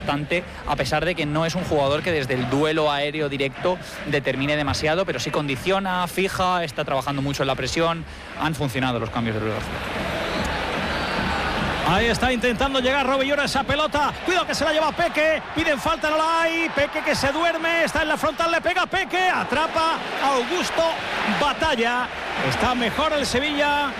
A pesar de que no es un jugador que desde el duelo aéreo directo determine demasiado, pero sí condiciona, fija, está trabajando mucho en la presión. Han funcionado los cambios de Luis García. Ahí está intentando llegar Robillur a esa pelota. Cuidado que se la lleva Peque. Piden falta, no la hay. Peque que se duerme. Está en la frontal, le pega Peque. Atrapa a Augusto Batalla. Está mejor el Sevilla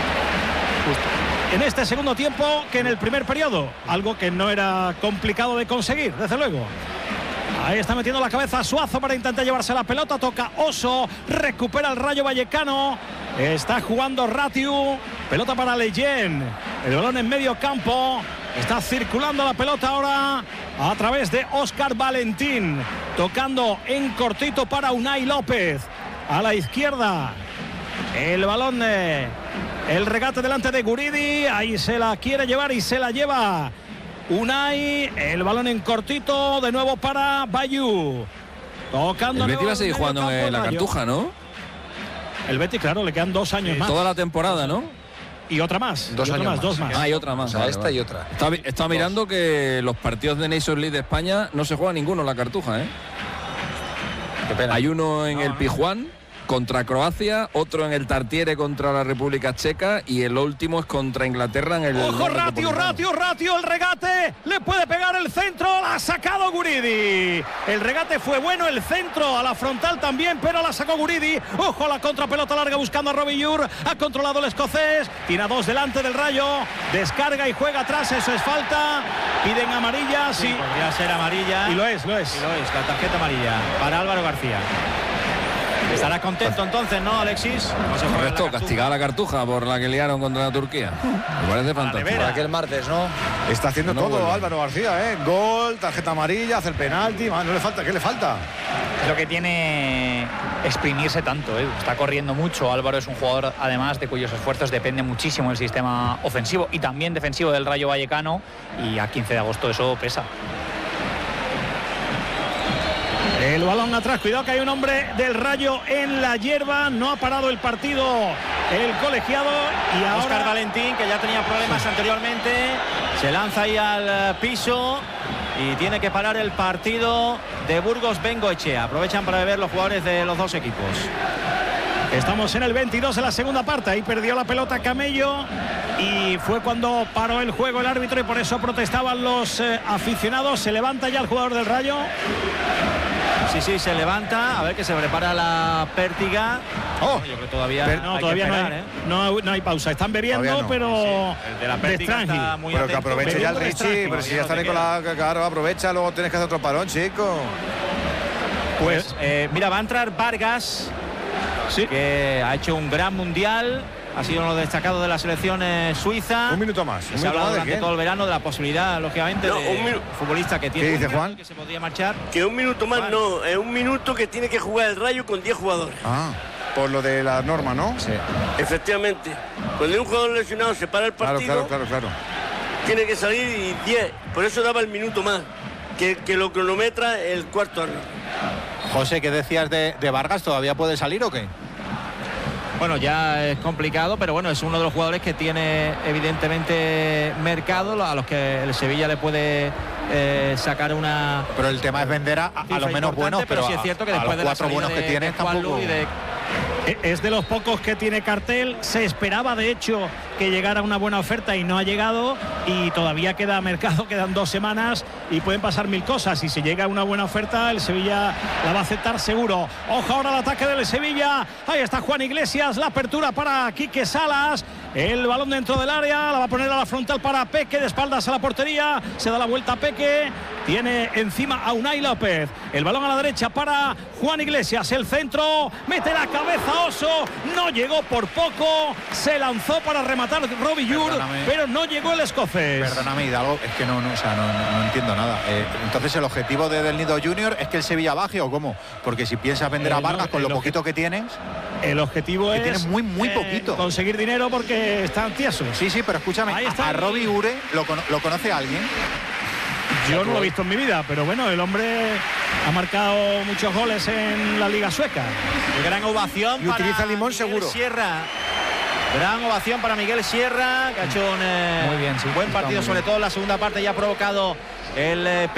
en este segundo tiempo que en el primer periodo. Algo que no era complicado de conseguir, desde luego. Ahí está metiendo la cabeza Suazo para intentar llevarse la pelota. Toca Oso. Recupera el Rayo Vallecano. Está jugando Ratiu. Pelota para Leyen. El balón en medio campo. Está circulando la pelota ahora a través de Óscar Valentín. Tocando en cortito para Unai López. A la izquierda. El balón el regate delante de Guridi. Ahí se la quiere llevar y se la lleva Unai. El balón en cortito. De nuevo para Bayu. Tocando. El Betis va a seguir jugando en la Cartuja, ¿no? El Betis, claro, le quedan 2 años más. Toda la temporada, ¿no? Y otra más. Dos más. Ah, y otra más. O sea, esta y otra. Está mirando que los partidos de Nations League de España no se juega ninguno en la Cartuja, ¿eh? Qué pena. Hay uno en el Pijuán contra Croacia, otro en el Tartiere contra la República Checa y el último es contra Inglaterra en el... ¡Ojo, Ratiu! El regate, le puede pegar el centro, la ha sacado Guridi. El regate fue bueno, el centro a la frontal también, pero la sacó Guridi. ¡Ojo, la contrapelota larga buscando a Robillur! Ha controlado el escocés, tiene a 2 delante del Rayo, descarga y juega atrás, eso es falta. Piden amarilla, sí. Podría ser amarilla. Y lo es. La tarjeta amarilla para Álvaro García. Estará contento entonces, ¿no, Alexis? Correcto, castigada la Cartuja por la que liaron contra la Turquía. Me parece fantástico. Por aquel martes, ¿no? Está haciendo todo Álvaro García, ¿eh? Gol, tarjeta amarilla, hace el penalti. No le falta, ¿qué le falta? Es lo que tiene exprimirse tanto, ¿eh? Está corriendo mucho. Álvaro es un jugador, además, de cuyos esfuerzos depende muchísimo el sistema ofensivo y también defensivo del Rayo Vallecano. Y a 15 de agosto eso pesa. El balón atrás, cuidado que hay un hombre del Rayo en la hierba, no ha parado el partido el colegiado y ahora... Óscar Valentín, que ya tenía problemas anteriormente, se lanza ahí al piso y tiene que parar el partido de Burgos Bengoechea. Aprovechan para beber los jugadores de los dos equipos. Estamos en el 22 de la segunda parte, ahí perdió la pelota Camello y fue cuando paró el juego el árbitro y por eso protestaban los aficionados. Se levanta ya el jugador del Rayo. Sí, se levanta, a ver que se prepara la pértiga. Oh, yo creo que todavía no hay pausa, están bebiendo, no. Pero el de la pértiga está muy pero atento. que aproveche ya el Richie, pero si ya están con la... Claro, aprovecha, luego tienes que hacer otro parón, chico. Pues mira, va a entrar Vargas, que ha hecho un gran mundial. Ha sido uno de los destacados de la selección suiza. Un minuto más. Se ha hablado durante todo el verano de la posibilidad, lógicamente, de futbolista que tiene. ¿Qué dice Juan? Que se podría marchar. Que un minuto más no, es un minuto que tiene que jugar el Rayo con 10 jugadores. Ah, por lo de la norma, ¿no? Sí. Efectivamente. Cuando hay un jugador lesionado se para el partido. Claro. Tiene que salir y 10. Por eso daba el minuto más. Que lo cronometra el cuarto árbitro. José, ¿qué decías de Vargas? ¿Todavía puede salir o qué? Bueno, ya es complicado, pero bueno, es uno de los jugadores que tiene evidentemente mercado, a los que el Sevilla le puede sacar una... Pero el tema es vender a los menos buenos, pero sí es cierto que a después los de 4 buenos que tiene tampoco... Es de los pocos que tiene cartel. Se esperaba de hecho que llegara una buena oferta y no ha llegado, y todavía queda mercado, quedan 2 semanas y pueden pasar 1000 cosas. Y si llega una buena oferta, el Sevilla la va a aceptar seguro. Ojo ahora al ataque del Sevilla. Ahí está Juan Iglesias, la apertura para Quique Salas. El balón dentro del área, la va a poner a la frontal para Peque, de espaldas a la portería, se da la vuelta a Peque, tiene encima a Unai López, el balón a la derecha para Juan Iglesias, el centro, mete la cabeza Oso, no llegó por poco, se lanzó para rematar Robillur, pero no llegó el escocés. Perdóname, Hidalgo, es que no entiendo nada. Entonces el objetivo de Del Nido Junior es que el Sevilla baje, ¿o cómo? Porque si piensas vender a Vargas con lo poquito que tienes... El objetivo es tienes muy poquito. Conseguir dinero porque están tiesos. Sí, pero escúchame, a Robbie Ure ¿lo conoce alguien? Yo no lo he visto en mi vida, pero bueno, el hombre ha marcado muchos goles en la Liga Sueca. Gran ovación y utiliza limón seguro. Sierra. Gran ovación para Miguel Sierra, que ha hecho un buen partido, sobre todo en la segunda parte, ya ha provocado el